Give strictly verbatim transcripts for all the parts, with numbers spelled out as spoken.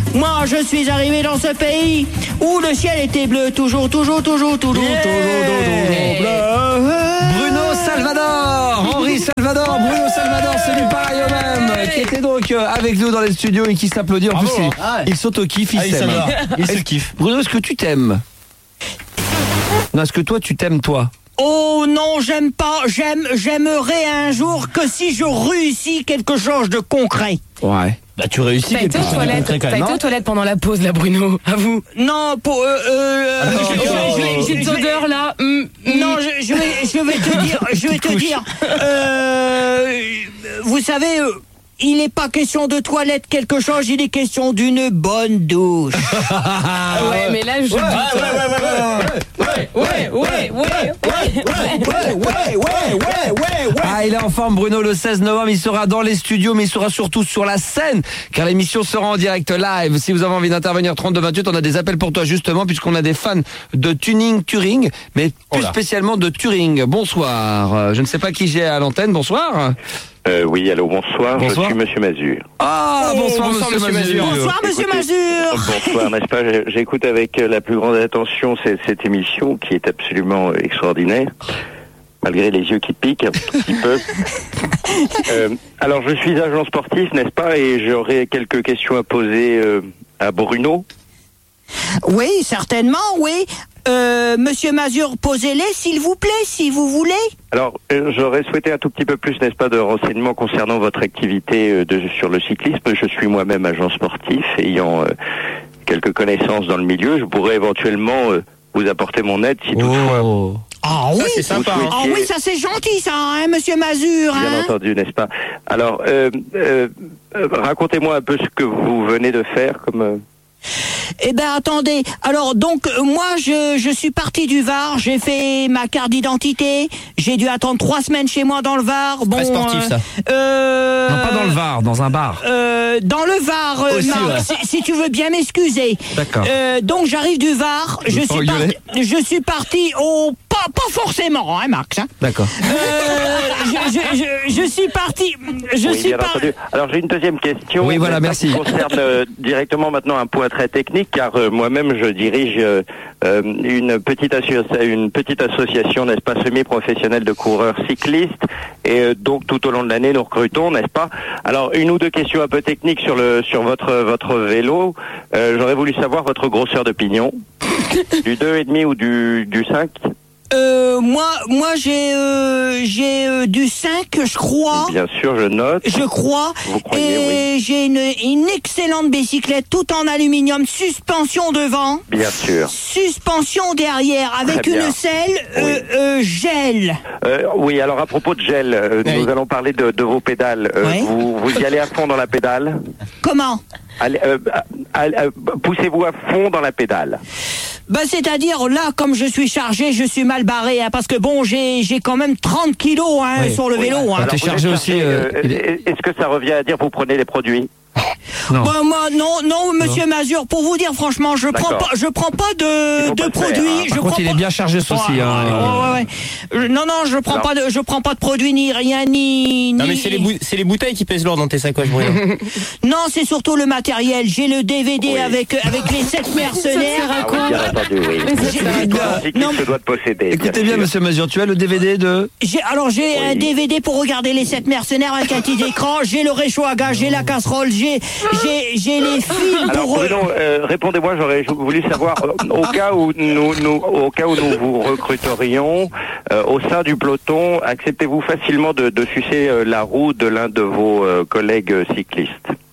Moi, je suis arrivé dans ce pays où le ciel était bleu, toujours, toujours, toujours, toujours, Yeah. toujours, toujours bleu. Bruno Salvador, Henri Salvador, Bruno Salvador, c'est du pareil au même, qui était donc euh, avec nous dans les studios et qui s'applaudit. En Bravo, plus, hein. ils, Ah ouais. ils sont au kiff, ils Ah, il s'aiment. s'adore. Il se Est-ce- kiffe. Bruno, est-ce que tu t'aimes? Non, est-ce que toi, tu t'aimes, toi? Oh non, j'aime pas, j'aime, j'aimerais un jour que si je réussis quelque chose de concret. Ouais. Bah, tu réussis T'as été quelque aux chose de toilettes, concret quand t'as même, été non aux toilettes pendant la pause, là, Bruno, à vous. Non, pour, euh, euh, Ah, je- non, je- non, je- non, je- Cette je- odeur là. mm, mm. Non, je, je vais, je vais te dire, je vais te dire, euh, vous savez, euh, il n'est pas question de toilette quelque chose, il est question d'une bonne douche. Ah ouais, mais là, je. Ouais, ouais, ouais, ouais, ouais, ouais, ouais, ouais, ouais, ouais, ouais, ouais, ouais. Ah, il est en forme, Bruno, le seize novembre. Il sera dans les studios, mais il sera surtout sur la scène, car l'émission sera en direct live. Si vous avez envie d'intervenir trente-deux vingt-huit, on a des appels pour toi, justement, puisqu'on a des fans de Tuning Turing, mais plus Oh là. spécialement de Turing. Bonsoir. Euh, Je ne sais pas qui j'ai à l'antenne. Bonsoir. Euh, oui, allô, bonsoir, Bonsoir. je suis Monsieur Mazur. Ah, bonsoir, bonsoir, monsieur, monsieur Mazur. Bonsoir, monsieur Écoutez, Mazur. Bonsoir, n'est-ce pas? J'ai- J'écoute avec euh, la plus grande attention cette, cette émission qui est absolument extraordinaire, malgré les yeux qui piquent un tout petit peu. Euh, alors, je suis agent sportif, n'est-ce pas? Et j'aurais quelques questions à poser euh, à Bruno. Oui, certainement, oui. Euh, monsieur Mazur, posez-les, s'il vous plaît, si vous voulez. Alors, euh, j'aurais souhaité un tout petit peu plus, n'est-ce pas, de renseignements concernant votre activité euh, de, sur le cyclisme. Je suis moi-même agent sportif, ayant euh, quelques connaissances dans le milieu. Je pourrais éventuellement euh, vous apporter mon aide si toutefois Oh. Ah oui, c'est sympa, vous hein. ah oui, ça c'est gentil, ça, hein, monsieur Mazur. Bien Hein. entendu, n'est-ce pas? Alors, euh, euh, euh, racontez-moi un peu ce que vous venez de faire comme... euh, Eh ben attendez, alors donc euh, moi je, je suis parti du Var, j'ai fait ma carte d'identité, j'ai dû attendre trois semaines chez moi dans le Var. Bon, Très sportif, ça. Euh, Non, pas dans le Var, dans un bar. Euh, dans le Var, euh, Aussi, Marc, ouais. si, si tu veux bien m'excuser. D'accord. Euh, donc j'arrive du Var, je pas suis, parti, rigoler. je suis parti au... Pas, pas forcément, hein Max. Hein. D'accord. Euh, je, je, je, je suis parti... Je oui, suis bien par... entendu. Alors, j'ai une deuxième question. Oui, voilà, n'est-ce pas, merci. Qui concerne euh, directement maintenant un point très technique, car euh, moi-même, je dirige euh, euh, une, petite associa- une petite association, n'est-ce pas, semi-professionnelle de coureurs cyclistes. Et euh, donc, tout au long de l'année, nous recrutons, n'est-ce pas? Alors, une ou deux questions un peu techniques sur, le, sur votre, votre vélo. Euh, j'aurais voulu savoir votre grosseur de pignon. Du deux virgule cinq ou du, du cinq? Euh, moi, moi j'ai euh, j'ai euh, du cinq, je crois. Bien sûr, je note. Je crois. Vous croyez, et j'ai une, une excellente bicyclette, tout en aluminium, suspension devant, Bien sûr. suspension derrière, avec Très bien. une selle euh, Oui. euh, gel. Euh, oui, alors à propos de gel, euh, Oui. nous allons parler de, de vos pédales. Euh, Oui. vous, vous y allez à fond dans la pédale? Comment? Allez, euh, allez, euh, poussez-vous à fond dans la pédale. Bah, c'est-à-dire, là, comme je suis chargé, je suis mal barré, hein, parce que bon, j'ai j'ai quand même trente kilos hein, Oui. sur le vélo. Hein. Alors, t'es vous chargé êtes aussi, chargé, euh, euh, il est- Est-ce que ça revient à dire vous prenez les produits? Non. Bah, moi, non, non, monsieur Mazur, pour vous dire franchement, je prends D'accord. pas, je prends pas Il de, faut de pas le faire, produits. hein. je Par contre, prends il est pas- bien chargé, ce aussi. Ouais, hein. ouais, ouais, ouais. Euh, Non, non, je prends Non. pas de, je prends pas de produits ni rien ni. Non, ni- mais c'est les, bou- c'est les bouteilles qui pèsent lourd dans tes sacoches, Bruno. Non, c'est surtout le matériel. J'ai le D V D Oui. avec avec les sept Ça sert mercenaires. à Ah quoi oui, bien entendu, oui. Mais c'est J'ai- pas- Un cycliste Non. se doit de posséder. Écoutez bien, sûr. monsieur Mazur, tu as le D V D de... J'ai alors j'ai Oui. un D V D pour regarder les sept mercenaires avec un petit écran. J'ai le réchaud à gaz, j'ai la casserole, j'ai j'ai j'ai les fils Alors pour. Bruno, euh, répondez-moi, j'aurais voulu savoir, euh, au cas où nous, nous, au cas où nous vous recruterions, euh, au sein du peloton, acceptez-vous facilement de, de sucer euh, la roue de l'un de vos euh, collègues euh, cyclistes?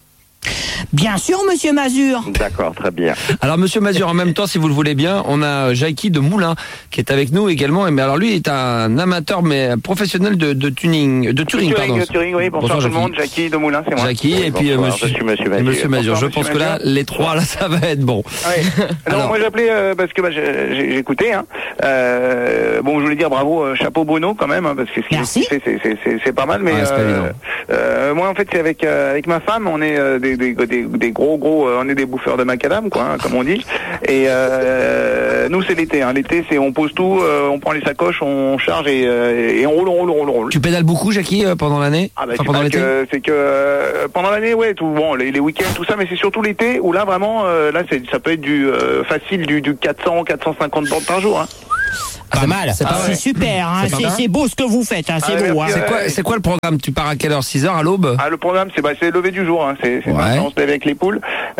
Bien sûr, monsieur Mazur. D'accord, très bien. Alors, monsieur Mazur, en même temps, si vous le voulez bien, on a Jackie de Moulins qui est avec nous également. Mais alors, lui est un amateur, mais professionnel de, de tuning, de Turing, pardon. Turing, oui, bonsoir, tout le monde, Jackie de Moulin, c'est moi. Jackie, Oui, et puis euh, bonsoir, monsieur, je suis monsieur et Mazur. monsieur Mazur. Bonsoir, Je pense monsieur que là, Mazur. les trois, là, ça va être bon. Ouais. Non, Alors- moi j'appelais euh, parce que bah, j'ai j'ai- j'ai écouté. Hein. Euh, bon, je voulais dire bravo, euh, chapeau Bruno quand même, hein, parce que ce qu'il Merci. fait, c'est- c'est- c'est c'est pas mal. Mais Ouais, c'est pas euh, évident. euh, moi, en fait, c'est avec euh, avec ma femme, on est euh, des, des, des des gros gros, euh, on est des bouffeurs de macadam, quoi, hein, comme on dit. Et euh, nous, c'est l'été. Hein. L'été, c'est on pose tout, euh, on prend les sacoches, on charge et, euh, et on roule, on roule, on roule, on roule. Tu pédales beaucoup, Jackie, euh, pendant l'année? Ah bah, enfin, c'est pendant l'été que, c'est que euh, pendant l'année, ouais, tout bon, les, les week-ends, tout ça, mais c'est surtout l'été où là vraiment, euh, là, c'est, ça peut être du euh, facile, du, du quatre cents, quatre cent cinquante bornes par jour. Hein. Ah, pas mal. C'est ah, ouais. super, hein, c'est, c'est beau ce que vous faites, hein, c'est ah, beau. Hein. C'est quoi, c'est quoi le programme? Tu pars à quelle heure? six heures à l'aube? Ah, le programme, c'est bah, c'est lever du jour. Hein. C'est, c'est ouais. on se lève avec les poules.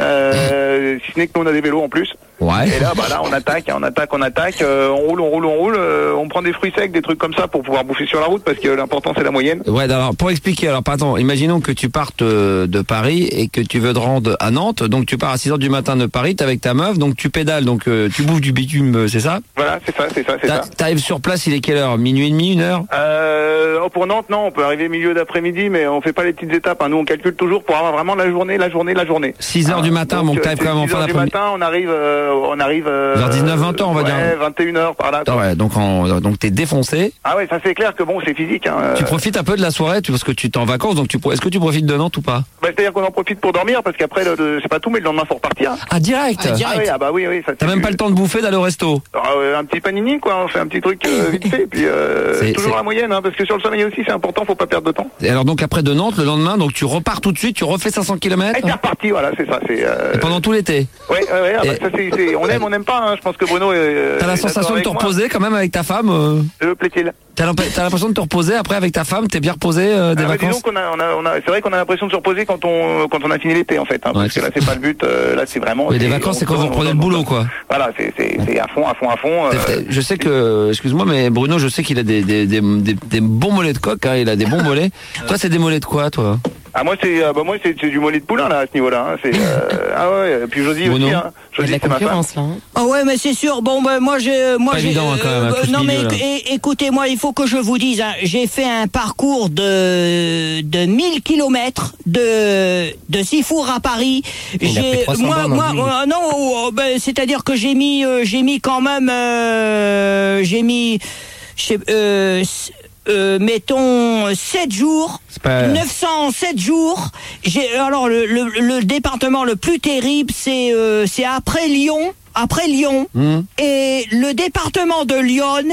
Euh, si ce n'est que nous on a des vélos en plus. Ouais. Et là, bah là, on attaque, on attaque, on attaque. Euh, on roule, on roule, on roule. Euh, on prend des fruits secs, des trucs comme ça pour pouvoir bouffer sur la route parce que l'important c'est la moyenne. Ouais. Alors pour expliquer, alors pardon, imaginons que tu partes euh, de Paris et que tu veux te rendre à Nantes. Donc tu pars à six heures du matin de Paris, t'es avec ta meuf, donc tu pédales, donc euh, tu bouffes du bitume, c'est ça? Voilà, c'est ça, c'est ça, c'est T'a, ça. T'arrives sur place, il est quelle heure? Minuit et demi, une heure? Euh, oh, pour Nantes, non, on peut arriver milieu d'après-midi, mais on fait pas les petites étapes. Hein. Nous, on calcule toujours pour avoir vraiment la journée, la journée, la journée. six heures ah, du matin, donc, donc t'arrives quand même en fin d'après-midi. six heures du matin, on arrive, euh, on arrive. Euh, vers dix-neuf vingt heures, on va ouais, dire. vingt et une heures par là. Ah ouais, donc en, donc t'es défoncé. Ah ouais, ça c'est clair que bon, c'est physique. Hein. Tu profites un peu de la soirée, tu, parce que tu t'es en vacances, donc tu, est-ce que tu profites de Nantes ou pas? Bah, c'est-à-dire qu'on en profite pour dormir, parce qu'après, le, le, c'est pas tout, mais le lendemain faut repartir. Ah direct. Ah, direct. Ah, oui, ah bah oui, oui. Ça, t'as même pas le temps de bouffer, d'aller au resto. Ah, euh, un petit panini, quoi. On fait un petit truc euh, vite fait, puis euh, c'est, toujours c'est... la moyenne, hein, parce que sur le sommeil aussi, c'est important, faut pas perdre de temps. Et alors donc après de Nantes, le lendemain, donc tu repars tout de suite, tu refais cinq cents kilomètres. Et t'es reparti, voilà, c'est ça. C'est, euh... Et pendant tout l'été. Ouais, ouais, ouais. Ah, bah, ça, c'est, c'est, on aime, on n'aime pas. Hein. Je pense que Bruno. Euh, t'as la sensation de te reposer quand même avec ta femme. Euh... Euh, plaît-il. T'as, t'as l'impression de te reposer après avec ta femme, t'es bien reposé euh, des ah, vacances. Disons qu'on a, on a, on a, c'est vrai qu'on a l'impression de se reposer quand on, quand on a fini l'été en fait, hein, ouais, parce que là c'est pas le but. Euh, là c'est vraiment. Mais les vacances, c'est quand vous reprenez le boulot, quoi. Voilà, c'est, c'est, c'est à fond, à fond, à fond. Euh, je sais que, excuse-moi, mais Bruno, je sais qu'il a des, des, des, des, des bons mollets de coq. Hein, il a des bons mollets. Toi, c'est des mollets de quoi, toi? Ah moi c'est euh, bah moi c'est, c'est du mollet de poulain là à ce niveau-là. Hein. C'est euh, ah ouais. Et puis Josie aussi. Hein. Josie, c'est ma femme. Là, hein. Ah ouais mais c'est sûr. Bon bah moi j'ai moi pas j'ai évident, euh, hein, quand même, euh, non mais milieu, é- écoutez moi il faut que je vous dise hein, j'ai fait un parcours de de mille kilomètres de de Sifour à Paris. J'ai moi moi euh, non euh, ben, c'est-à-dire que j'ai mis euh, j'ai mis quand même euh, j'ai mis j'ai, euh, Euh, mettons sept jours, pas... neuf cent sept jours. J'ai alors le, le, le département le plus terrible, c'est euh, c'est après Lyon, après Lyon, mmh. et le département de Lyon.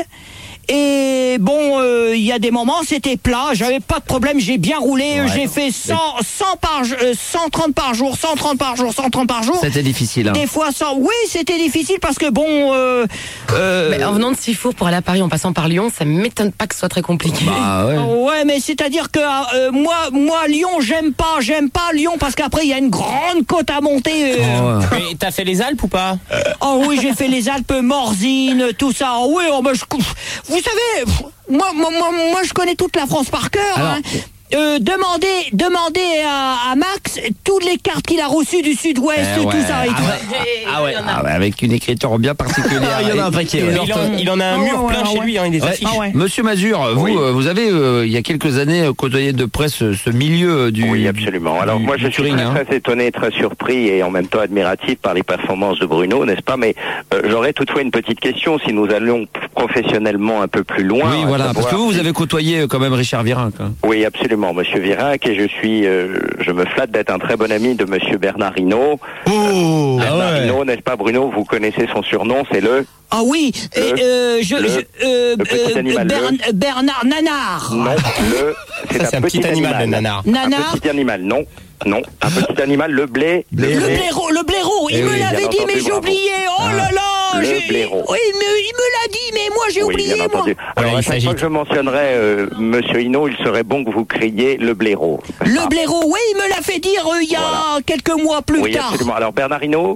Et bon, il euh, y a des moments, c'était plat, j'avais pas de problème, j'ai bien roulé, ouais. J'ai fait cent, cent par, euh, cent trente par jour, cent trente par jour, cent trente par jour. C'était difficile, hein. Des fois cent, oui, c'était difficile parce que bon... Euh, euh, mais en venant de Sifour pour aller à Paris, en passant par Lyon, ça m'étonne pas que ce soit très compliqué. Bah ouais. Ouais, mais c'est-à-dire que euh, moi, moi, Lyon, j'aime pas, j'aime pas Lyon parce qu'après, il y a une grande côte à monter. Euh. Oh, ouais. Mais t'as fait les Alpes ou pas? Oh oui, j'ai fait les Alpes, Morzine, tout ça. Oh, oui, oh, bah, je... Vous savez, moi, moi, moi, moi, je connais toute la France par cœur. Alors, hein. Euh, demandez, demandez à, à Max toutes les cartes qu'il a reçues du Sud-Ouest, eh ouais. tout ça. Et ah, tout. Ouais. Ah, ouais. Ah ouais, avec une écriture bien particulière. Il y en a un paquet. Ouais. Il, en, il en a un mur oh, plein ouais, chez ouais. lui, hein, il est ouais. ah, ouais. Monsieur Mazur, vous, oui. euh, vous avez euh, il y a quelques années côtoyé de près ce, ce milieu du. Oui, absolument. Alors du, moi, je suis Turing, très, hein. très étonné, très surpris et en même temps admiratif par les performances de Bruno, n'est-ce pas? Mais euh, j'aurais toutefois une petite question. Si nous allions professionnellement un peu plus loin. Oui, voilà, parce que vous, vous avez côtoyé quand même Richard Virenque. Hein. Oui, absolument, Monsieur Virenque. Et je suis, euh, je me flatte d'être un très bon ami de Monsieur Bernard Hinault. Oh, Bernard ah ouais. Hinault, n'est-ce pas, Bruno? Vous connaissez son surnom, c'est le. Ah oui, le, euh, je, le, je, euh, le petit animal, Bern, le... Bernard Nanar. Non, le. C'est, Ça, un, c'est un petit, petit animal, animal, le nanar. Nanar. Un petit animal, non. Non, un petit animal, le blé. Le, le blaireau, le blaireau, il eh me oui, l'avait dit, mais j'ai bravo. oublié. Oh ah. là là, le j'ai... blaireau. Oui, mais il me l'a dit, mais moi j'ai oui, oublié, bien moi. Alors, à chaque fois que je mentionnerai euh, Monsieur Hinault, il serait bon que vous criez le blaireau. Le ah. blaireau, oui, il me l'a fait dire euh, il y a voilà. quelques mois plus oui, tard. Oui, absolument. Alors, Bernard Hinault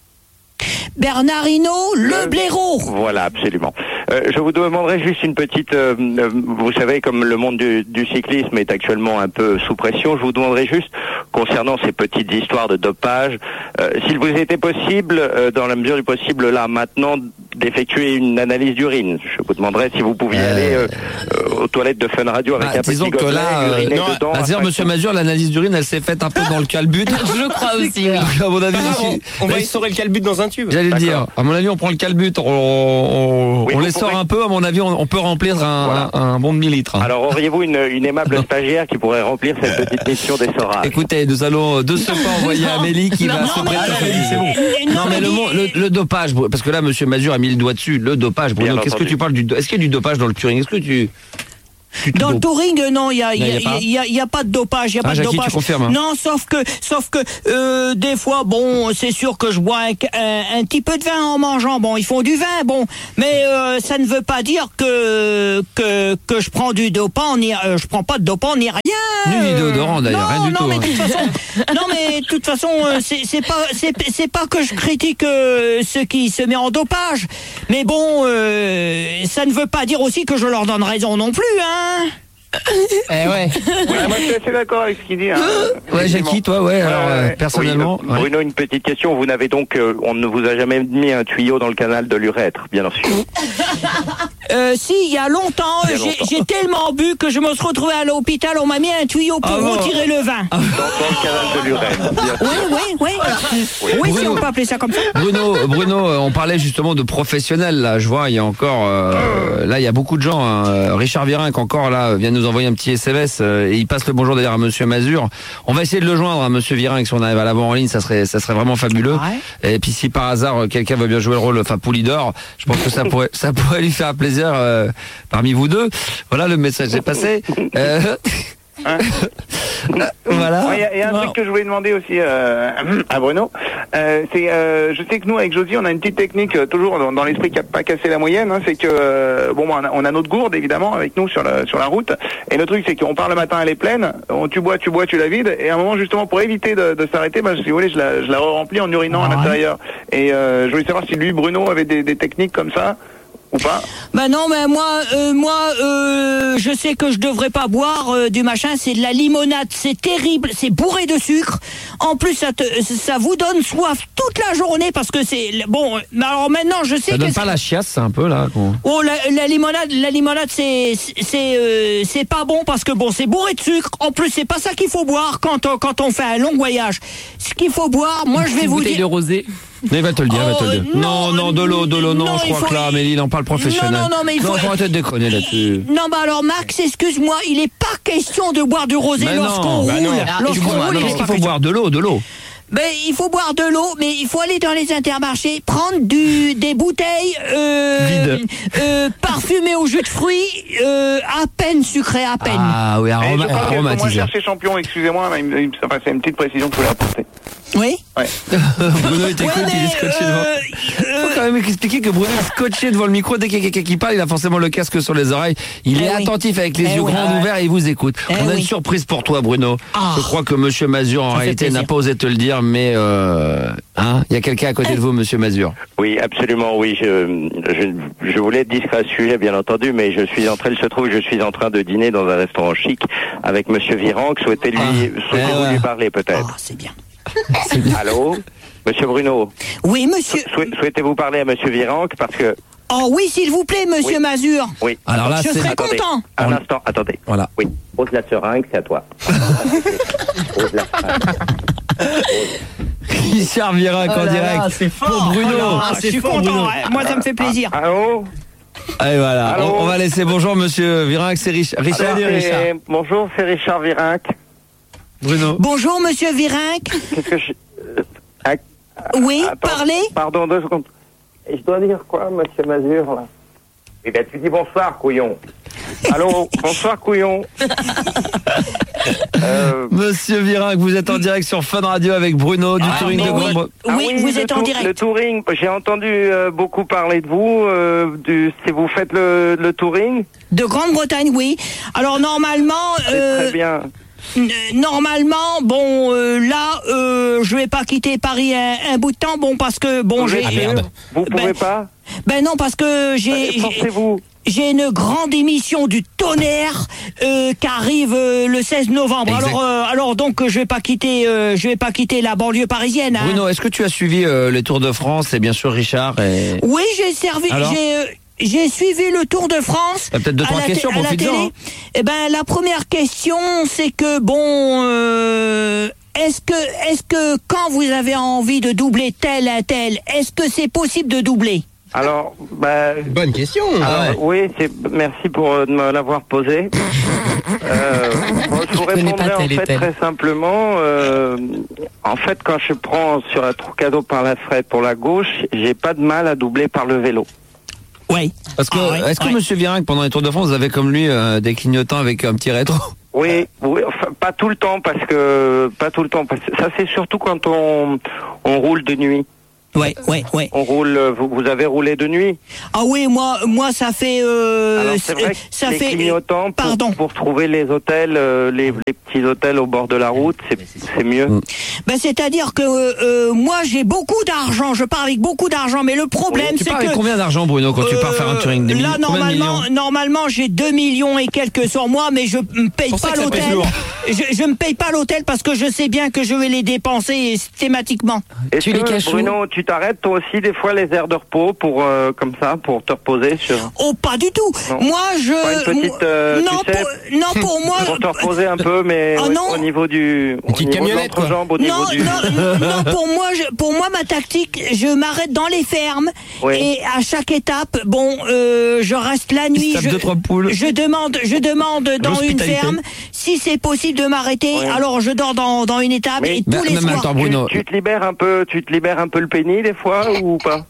Bernard Hinault, le, le blaireau. Voilà, absolument. Euh, je vous demanderai juste une petite... Euh, vous savez, comme le monde du, du cyclisme est actuellement un peu sous pression, je vous demanderai juste, concernant ces petites histoires de dopage, euh, s'il vous était possible, euh, dans la mesure du possible, là, maintenant, d'effectuer une analyse d'urine. Je vous demanderai si vous pouviez euh... aller euh, euh, aux toilettes de Fun Radio avec bah, un petit gobelet, là, uriner euh, dedans. À dire, monsieur Mazur, l'analyse d'urine, elle s'est faite un peu dans le calbut. Je crois aussi, oui. À mon avis, Ah, aussi. on, on va essorer le calbut dans un tube. J'allais le dire. À mon avis, on prend le calbut, on, on, oui, on les sort pourrez... un peu. À mon avis, on, on peut remplir un, voilà. un, un bon demi-litre. Hein. Alors, auriez-vous une, une aimable stagiaire qui pourrait remplir cette petite mission d'essorage? Écoutez, nous allons de ce pas envoyer Amélie qui non, va non, se mais prêter. Amélie, c'est bon. Non, mais le, mot, le, le dopage, parce que là, monsieur Mazur a mis le doigt dessus. Le dopage, Bruno, qu'est-ce que tu parles du Est-ce qu'il y a du dopage dans le Turing? Est-ce que tu Dans le touring, non, il y a, il y, a, y, a, y a pas de dopage, il y a ah, pas Jackie, de dopage. Tu confirmes, hein. Non, sauf que, sauf que euh, des fois, bon, c'est sûr que je bois un, un, un petit peu de vin en mangeant. Bon, ils font du vin, bon, mais euh, ça ne veut pas dire que que que je prends du dopant, ni euh, je prends pas de dopant ni rien. Ni déodorant d'ailleurs, rien du non, tout. Mais hein. de toute façon, non, mais de toute façon, c'est c'est pas c'est c'est pas que je critique euh, ceux qui se mettent en dopage, mais bon, euh, ça ne veut pas dire aussi que je leur donne raison non plus, hein. Eh ouais. Ouais, moi je suis assez d'accord avec ce qu'il dit. Hein. Ouais, Jackie, toi, ouais. Alors ouais, ouais. personnellement, oui, euh, Bruno, ouais. une petite question. Vous n'avez donc, euh, on ne vous a jamais mis un tuyau dans le canal de l'urètre, bien sûr. Euh, si, il y a longtemps, il y a j'ai, longtemps. j'ai tellement bu que je me suis retrouvé à l'hôpital. On m'a mis un tuyau pour ah bon retirer le vin. Dans, dans le canal de l'urètre. Bien sûr. Oui, oui, oui. Oui, oui si on peut appeler ça comme ça. Bruno, Bruno, on parlait justement de professionnels. Là, je vois, il y a encore, euh, là, il y a beaucoup de gens. Hein. Richard Virenque encore là vient nous envoyer un petit S M S euh, et il passe le bonjour d'ailleurs à Monsieur Mazur. On va essayer de le joindre, hein, Monsieur Virenque, si on arrive à l'avoir en ligne, ça serait, ça serait vraiment fabuleux. Ouais. Et puis si par hasard quelqu'un veut bien jouer le rôle, enfin Poulidor, je pense que ça pourrait, ça pourrait lui faire plaisir euh, parmi vous deux. Voilà, le message est passé. Euh... Hein voilà. Il ouais, y, y a un non. truc que je voulais demander aussi euh, à Bruno. Euh, c'est, euh, je sais que nous avec Josie, on a une petite technique euh, toujours dans, dans l'esprit qui a pas cassé la moyenne. Hein, c'est que euh, bon, on a, on a notre gourde évidemment avec nous sur la sur la route. Et le truc, c'est qu'on part le matin, elle est pleine. On, tu bois, tu bois, tu la vides. Et à un moment, justement, pour éviter de, de s'arrêter, bah, si vous voulez, je la, je la remplis en urinant ah, à l'intérieur. Ouais. Et euh, je voulais savoir si lui, Bruno, avait des, des techniques comme ça. Ou pas? Bah non, mais moi, euh, moi, euh, je sais que je devrais pas boire euh, du machin. C'est de la limonade, c'est terrible, c'est bourré de sucre. En plus, ça, te, ça vous donne soif toute la journée parce que c'est bon. Mais alors maintenant, je sais ça que donne pas la chiasse, c'est un peu là. Quoi. Oh, la, la limonade, la limonade, c'est c'est euh, c'est pas bon parce que bon, c'est bourré de sucre. En plus, c'est pas ça qu'il faut boire quand on, quand on fait un long voyage. Ce qu'il faut boire, moi, je vais vous dire. De rosé. Mais il va te le dire, il va te le dire. Oh, non, non, de l'eau, de l'eau, non, non je crois faut... que là, Amélie, il en parle professionnel. Non, non, non, mais il faut... Non, faut arrêter de déconner là-dessus. Non, bah alors, Max, excuse-moi, il est pas question de boire du rosé mais lorsqu'on bah roule. Non, lorsqu'on roule, non, il, il faut question. boire de l'eau, de l'eau. Ben, il faut boire de l'eau, mais il faut aller dans les intermarchés, prendre du, des bouteilles euh, euh, parfumées au jus de fruits, euh, à peine sucrées, à peine. Ah oui, aroma, je crois aromatisé. Moi, chercher champion, excusez-moi, mais enfin, c'est une petite précision que je voulais apporter. Oui. Ouais. Bruno est écoute, ouais, il est scotché devant. Euh, faut quand même expliquer que Bruno est scotché devant le micro. Dès qu'il y a quelqu'un qui parle, il a forcément le casque sur les oreilles. Il eh est oui. attentif avec les eh yeux oui. grands ouverts et il vous écoute. Eh On a oui. une surprise pour toi, Bruno. Oh. Je crois que Monsieur Mazur, en Ça réalité, n'a pas osé te le dire, mais euh, hein, il y a quelqu'un à côté de vous, Monsieur Mazur. Oui, absolument, oui. Je, je, je voulais être discret à ce sujet, bien entendu, mais je suis en train, il se trouve, je suis en train de dîner dans un restaurant chic avec Monsieur Virenque. Souhaitez-lui, ah. souhaitez-vous eh lui parler, peut-être? Oh, c'est bien. Allô, Monsieur Bruno. Oui, monsieur. Sou souhaitez-vous parler à Monsieur Virenque parce que. Oh oui, s'il vous plaît, Monsieur oui. Mazur. Oui. Alors là, je serais attendez, content. Un instant, attendez. Voilà. Oui. Pose la seringue, c'est à toi. Pose la seringue. Richard Virenque oh en direct. Là, c'est fort. Pour Bruno. Oh là, ah, je suis content. Bruno. Moi, ça me fait plaisir. Ah, allô. Allez, voilà. Allô. On, on va laisser bonjour, Monsieur Virenque. C'est Rich Richard. Alors, Richard. Bonjour, c'est Richard Virenque. Bruno. Bonjour, Monsieur Virenque. Qu'est-ce que je. Euh, oui, attends, parlez. Pardon, deux secondes. Et je dois dire quoi, Monsieur Mazur, là? Eh bien, tu dis bonsoir, couillon. Allô, bonsoir, couillon. euh... Monsieur Virenque, vous êtes en direct sur Fun Radio avec Bruno du ah, Touring de oui. Grande-Bretagne. Ah, oui, oui, vous êtes en direct. Le Touring, j'ai entendu euh, beaucoup parler de vous. Euh, du, si vous faites le, le Touring. De Grande-Bretagne, oui. Alors, normalement. Euh... Très bien. Normalement, bon, euh, là, euh, je vais pas quitter Paris un, un bout de temps, bon, parce que, bon, vous j'ai... Ah, merde. Vous pouvez ben, pas Ben non, parce que j'ai... Forcez-vous. j'ai une grande émission du tonnerre euh, qui arrive euh, le seize novembre. Exact. Alors, euh, alors donc je vais pas quitter, euh, je vais pas quitter la banlieue parisienne. Hein. Bruno, est-ce que tu as suivi euh, les Tours de France et bien sûr Richard et... Oui, j'ai servi, Alors j'ai, euh, j'ai suivi le Tour de France. T'as peut-être deux à trois la questions té- pour à la Fidjan, télé. hein. Eh ben, la première question, c'est que bon, euh, est-ce que, est-ce que quand vous avez envie de doubler tel à tel, est-ce que c'est possible de doubler? Alors, bah, Bonne question. alors, oui, c'est, merci pour euh, de me l'avoir posé. Euh, bon, je vous connais répondrai pas en tel et fait tel. très simplement. Euh, en fait, quand je prends sur la Trocado par la Frette pour la gauche, j'ai pas de mal à doubler par le vélo. Oui. Parce que, Ah ouais, est-ce que ouais. Monsieur Virenque, pendant les Tours de France, vous avez comme lui euh, des clignotants avec un petit rétro? Oui, oui, enfin, pas tout le temps parce que pas tout le temps parce que ça c'est surtout quand on on roule de nuit. Ouais, ouais, ouais. On roule. Vous, vous avez roulé de nuit. Ah oui, moi, moi, ça fait, euh, Alors c'est vrai que ça les fait. clignotants pour, Pardon. pour trouver les hôtels, euh, les, les petits hôtels au bord de la route, c'est c'est mieux. Ben, c'est-à-dire que euh, moi, j'ai beaucoup d'argent. Je pars avec beaucoup d'argent, mais le problème, Tu c'est pars que avec combien d'argent, Bruno, quand tu pars faire un touring? Des là, milli- combien de normalement, millions normalement, j'ai deux millions et quelques sur moi, mais je me paye pour ça pas que ça pèse l'hôtel. lourd. Je, je me paye pas l'hôtel parce que je sais bien que je vais les dépenser systématiquement. Est-ce Tu les que, caches où Bruno, tu t'arrêtes toi aussi des fois les aires de repos pour euh, comme ça pour te reposer sur Oh, pas du tout. Non. Moi, je. Pas une petite, euh, non, tu sais, pour, non, pour moi. pour te reposer un peu, mais Ah au, non. au niveau du au petite niveau de camionnette, quoi. l'entrejambe, au Non, niveau du non, non, pour moi, je, pour moi, ma tactique, je m'arrête dans les fermes Oui. et à chaque étape, bon, euh, je reste la Il nuit. se tape Je, deux, trois poules. je demande, je demande dans une L'hospitalité. ferme si c'est possible de m'arrêter. Oui. Alors je dors dans, dans une étape Mais- et tous Mais- les mais soirs. attends, tu, Bruno. tu te libères un peu, tu te libères un peu le pénis des fois ou pas?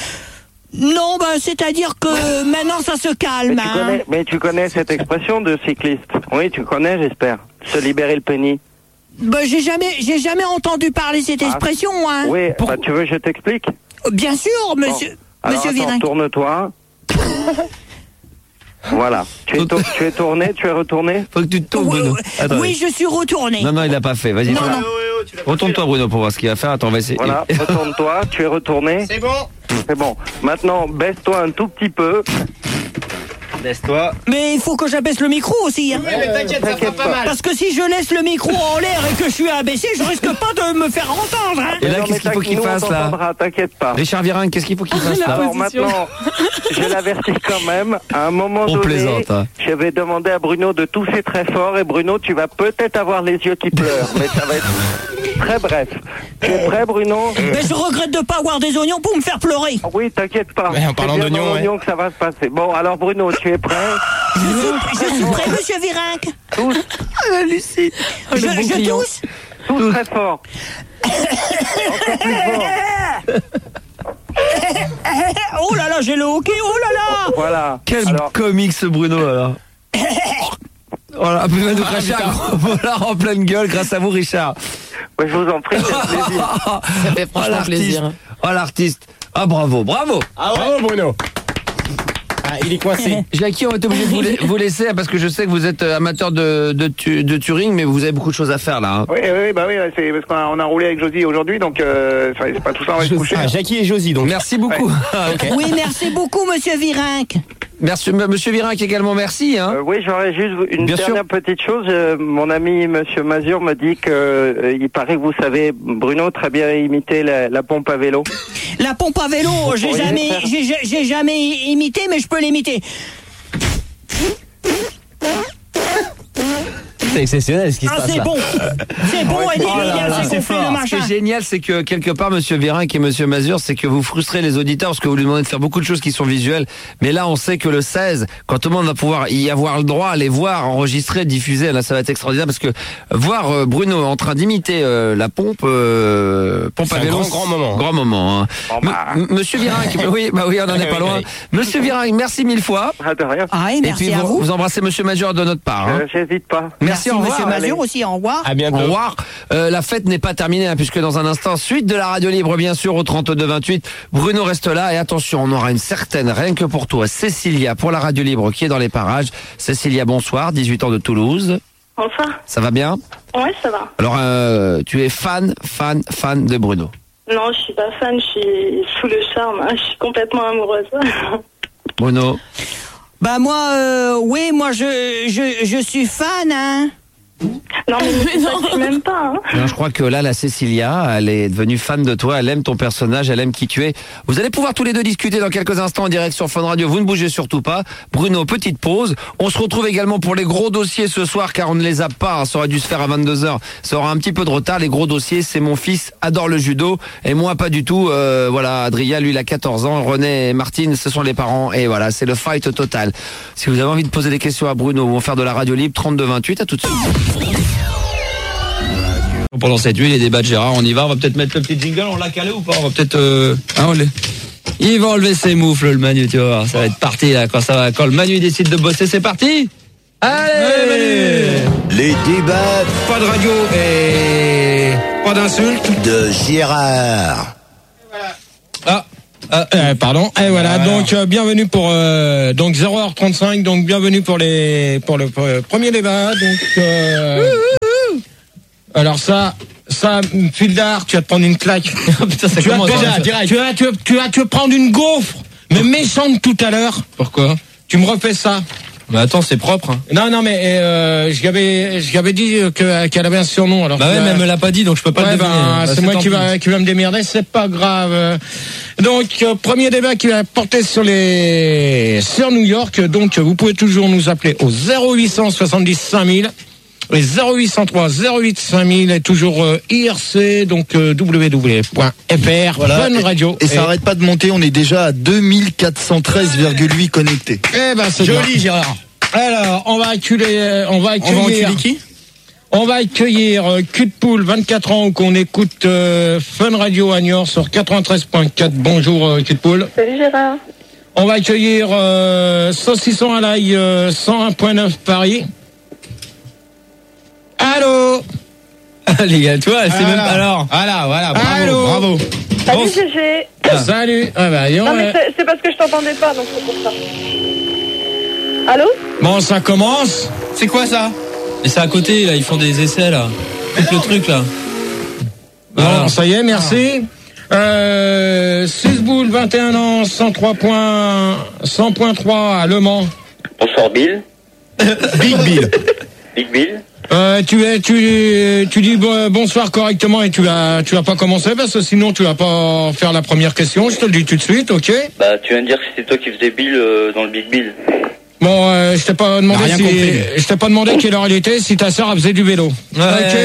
Non, ben c'est-à-dire que maintenant ça se Mais calme. tu, hein. connais, mais tu connais cette expression de cycliste? Oui, tu connais, j'espère. Se libérer le pénis. Ben, j'ai jamais, j'ai jamais entendu parler cette Ah. expression. Hein. Oui, bah, tu veux que je t'explique? Bien sûr, monsieur, Bon. Alors, monsieur attends, Virin. tourne-toi. Voilà. Tu es, tour- tu es tourné, tu es retourné? Faut que tu te tournes, Oui, Bruno. oui, Attends. oui, je suis retourné. Non, non, il l'a pas fait. Vas-y, Non, toi. non. Retourne-toi, Bruno, pour voir ce qu'il va faire. Attends, on va essayer. Voilà, retourne-toi, tu es retourné. C'est bon. C'est bon. Maintenant, baisse-toi un tout petit peu. Laisse-toi. Mais il faut que j'abaisse le micro aussi. Hein. Oui, mais t'inquiète, ça fera T'inquiète pas pas. mal. Parce que si je laisse le micro en l'air et que je suis abaissé, je risque pas de me faire entendre. Hein. Et là, Non, qu'est-ce mais qu'il faut qu'il nous, on fasse, là? t'entendra, t'inquiète pas. Richard Virenque, qu'est-ce qu'il faut qu'il fasse, là? Alors position. maintenant, je l'avertis quand même, à un moment On donné, plaisante, hein. je vais demander à Bruno de tousser très fort et Bruno, tu vas peut-être avoir les yeux qui pleurent, mais ça va être très bref. Tu es prêt, Bruno? Mais je regrette de pas avoir des oignons pour me faire pleurer. Ah oui, t'inquiète pas. Mais en parlant C'est bien d'oignons, dans ouais. l'oignon que ça va se passer. Bon, alors Bruno, tu es prêt? Je suis, je suis prêt, monsieur Virenque. Tous, Je, le bon je client. tousse. tous très fort. Encore plus fort. Oh là là, j'ai le hockey, oh là là. Voilà. Quel Alors, comique, ce Bruno, alors. Voilà, il va nous cracher un gros volard en pleine gueule grâce à vous, Richard. ouais, je vous en prie, c'est un plaisir. Ça fait Oh, franchement l'artiste. plaisir. Oh, l'artiste. Ah, bravo, bravo. Ah ouais. Bravo, Bruno. Ah, il est coincé. Jackie, on va être obligé de vous, la- vous laisser parce que je sais que vous êtes euh, amateur de, de, tu- de Turing, mais vous avez beaucoup de choses à faire là. hein. Oui, oui, bah oui, c'est parce qu'on a, on a roulé avec Josie aujourd'hui, donc euh, enfin, c'est pas tout ça, on va se coucher. Ah, Jackie et Josie, donc. Merci beaucoup. Oui, merci beaucoup, monsieur Virenque. Merci, m- Monsieur Virenque également, merci. Hein. Euh, oui, j'aurais juste une Bien dernière petite chose. Euh, mon ami Monsieur Mazur me dit que euh, il paraît que vous savez, Bruno, très bien imiter la, la pompe à vélo. La pompe à vélo, j'ai pourriez jamais, faire. j'ai, j'ai- j'ai jamais imité, mais je peux l'imiter. C'est exceptionnel ce qui se Ah, passe c'est là. bon. C'est bon, et Oh là Emilien, là, c'est qu'on fait le Ce qui machin. est génial, c'est que quelque part, Monsieur Virenque et Monsieur Mazur, c'est que vous frustrez les auditeurs parce que vous lui demandez de faire beaucoup de choses qui sont visuelles. Mais là, on sait que le seize, quand tout le monde va pouvoir y avoir le droit à les voir, enregistrer, diffuser, là, ça va être extraordinaire parce que voir euh, Bruno en train d'imiter euh, la pompe, euh, pompe C'est à un vélo, grand, grand moment. Grand moment. Hein. Bon, bah. M- Monsieur Virenque, bah oui, bah oui, on en est pas loin. Monsieur Virenque, merci mille fois. Ah, de rien. Ah, et Et merci puis à vous, vous. vous embrassez Monsieur Mazur de notre part. Hein. Euh, J'hésite pas. Merci, au revoir. monsieur Mazur Allez. aussi, au revoir. À bientôt. Au revoir. Euh, la fête n'est pas terminée hein, puisque dans un instant, suite de la radio libre bien sûr au trente-deux vingt-huit, Bruno reste là et attention, on aura une certaine, rien que pour toi, Cécilia pour la radio libre qui est dans les parages. Cécilia, bonsoir, dix-huit ans de Toulouse. Bonsoir. Ça va bien? Ouais, ça va. Alors, euh, tu es fan, fan, fan de Bruno. Non, je suis pas fan, je suis sous le charme. hein. Je suis complètement amoureuse. Bruno, Bah moi, euh, oui, moi je, je, je suis fan, hein. Non mais, mais non, même pas. Hein. Non, je crois que là, la Cécilia, elle est devenue fan de toi, elle aime ton personnage, elle aime qui tu es. Vous allez pouvoir tous les deux discuter dans quelques instants en direct sur Fun Radio. Vous ne bougez surtout pas. Bruno, petite pause. On se retrouve également pour les gros dossiers ce soir, car on ne les a pas. Hein. Ça aurait dû se faire à vingt-deux heures. Ça aura un petit peu de retard. Les gros dossiers, c'est mon fils adore le judo et moi pas du tout. Euh, voilà, Adrien, lui, il a quatorze ans. René et Martine, ce sont les parents. Et voilà, c'est le fight total. Si vous avez envie de poser des questions à Bruno ou faire de la radio libre, trente-deux vingt-huit, à tout de suite. Pendant cette nuit, les débats de Gérard, on y va, on va peut-être mettre le petit jingle, on l'a calé ou pas? On va peut-être... Euh... Hein, on l'est... Il va enlever ses moufles, le Manu, tu vas voir, ça va être parti là, quand, ça va... quand le Manu décide de bosser, c'est parti. Allez, Allez les débats... Pas de radio et... pas d'insultes. De Gérard. Voilà. Ah Ah, euh, pardon. Et voilà. voilà. Donc euh, bienvenue pour euh, donc zéro heure trente-cinq. Donc bienvenue pour les pour le pour le premier débat. Donc euh, alors ça ça Fildar, tu vas te prendre une claque. Putain, ça tu commence vas, déjà, direct. Tu vas tu vas, tu vas te prendre une gaufre, mais méchante tout à l'heure. Pourquoi? Tu me refais ça. Bah attends, c'est propre. Hein. Non, non, mais euh, je lui avais, je lui avais dit que qu'elle avait un surnom. Alors bah ouais, mais elle me l'a pas dit, donc je peux pas ouais, le deviner. Bah, bah, c'est moi qui va, qui va me démerder, c'est pas grave. Donc euh, premier débat qui va porter sur les sur New York. Donc vous pouvez toujours nous appeler au zéro huit cent soixante-dix cinq mille. Les zéro huit cent trois zéro huit cinq mille est toujours euh, I R C, donc euh, w w w point f r. Voilà. Fun Radio. Et, et ça arrête pas de monter, on est déjà à deux mille quatre cent treize virgule huit connectés. Eh ben c'est joli, Gérard. Alors, on va accueillir, on va accueillir. On va accueillir qui? On va accueillir euh, Cul de Poule, vingt-quatre ans, qu'on écoute euh, Fun Radio à Niort sur quatre-vingt-treize point quatre. Bonjour euh, Cul de Poule. Salut Gérard. On va accueillir euh, Saucisson à l'ail, euh, cent un point neuf Paris. Allô. Les gars, toi, c'est voilà. Même alors. Voilà, voilà, bravo, Allô. bravo. Salut bon. G G. Ah. Salut. Ah bah, non ouais. mais c'est, c'est parce que je t'entendais pas, donc c'est pour ça. Allô? Bon, ça commence. C'est quoi ça? Et c'est à côté, là, ils font des essais, là. Coupe le truc, là. Voilà. Bon, ça y est, merci. Ah. Euh, Susboul, vingt et un ans, cent trois points, cent point trois à Le Mans. Bonsoir Bill. Big Bill. Big Bill. Euh, tu es, tu, tu dis bonsoir correctement et tu vas, tu vas pas commencer parce que sinon tu vas pas faire la première question. Je te le dis tout de suite, ok? Bah, tu viens de dire que c'était toi qui faisais Bill euh, dans le Big Bill. Bon, euh, je t'ai pas demandé si, compris. je t'ai pas demandé quelle heure il était, si ta sœur faisait du vélo. Ouais.